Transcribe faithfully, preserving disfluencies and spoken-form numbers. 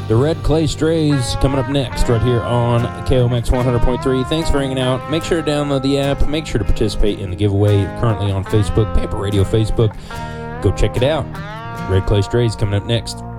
The Red Clay Strays coming up next right here on K O M X one hundred point three. Thanks for hanging out. Make sure to download the app. Make sure to participate in the giveaway currently on Facebook, Paper Radio Facebook. Go check it out. Red Clay Strays coming up next.